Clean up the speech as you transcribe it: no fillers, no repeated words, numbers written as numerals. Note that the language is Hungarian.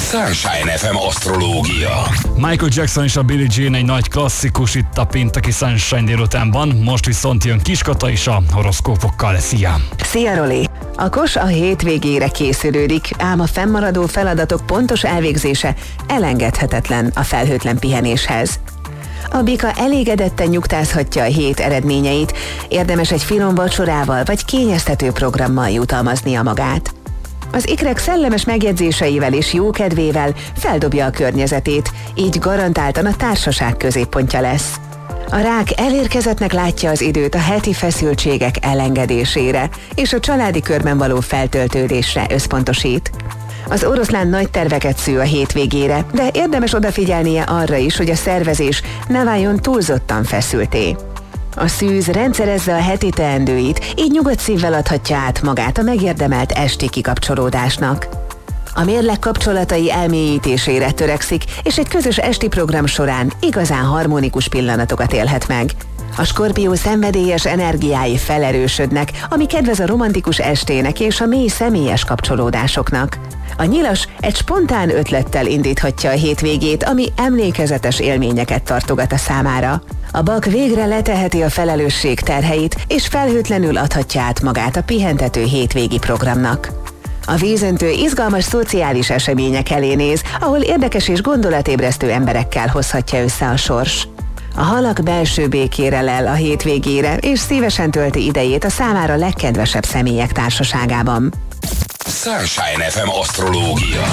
Sunshine FM asztrológia. Michael Jackson és a Billie Jean egy nagy klasszikus itt a pénteki Sunshine délutánban, most viszont jön Kiskata is a horoszkópokkal. Szia! Szia, Roli! A Kos a hétvégére készülődik, ám a fennmaradó feladatok pontos elvégzése elengedhetetlen a felhőtlen pihenéshez. A Bika elégedetten nyugtázhatja a hét eredményeit, érdemes egy finom vacsorával vagy kényeztető programmal jutalmaznia magát. Az ikrek szellemes megjegyzéseivel és jókedvével feldobja a környezetét, így garantáltan a társaság középpontja lesz. A Rák elérkezettnek látja az időt a heti feszültségek elengedésére és a családi körben való feltöltődésre összpontosít. Az Oroszlán nagy terveket sző a hétvégére, de érdemes odafigyelnie arra is, hogy a szervezés ne váljon túlzottan feszülté. A Szűz rendszerezze a heti teendőit, így nyugodt szívvel adhatja át magát a megérdemelt esti kikapcsolódásnak. A Mérleg kapcsolatai elmélyítésére törekszik, és egy közös esti program során igazán harmonikus pillanatokat élhet meg. A Skorpió szenvedélyes energiái felerősödnek, ami kedvez a romantikus estének és a mély személyes kapcsolódásoknak. A Nyilas egy spontán ötlettel indíthatja a hétvégét, ami emlékezetes élményeket tartogat a számára. A Bak végre leteheti a felelősség terheit, és felhőtlenül adhatja át magát a pihentető hétvégi programnak. A Vízöntő izgalmas szociális események elé néz, ahol érdekes és gondolatébresztő emberekkel hozhatja össze a sors. A Halak belső békére lel a hétvégére, és szívesen tölti idejét a számára legkedvesebb személyek társaságában. Sunshine FM asztrológia.